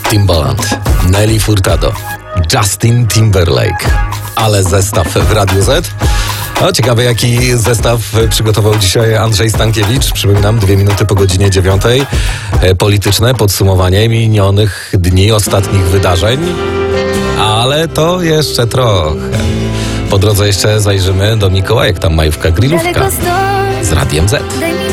Timbaland, Nelly Furtado, Justin Timberlake. Ale zestaw w Radiu Z. O, ciekawe jaki zestaw przygotował dzisiaj Andrzej Stankiewicz. Przypominam, 2 minuty po godzinie 9. Polityczne podsumowanie minionych dni, ostatnich wydarzeń. Ale to jeszcze trochę. Po drodze jeszcze zajrzymy do Mikołajek, tam majówka, grillówka z Radiem Z.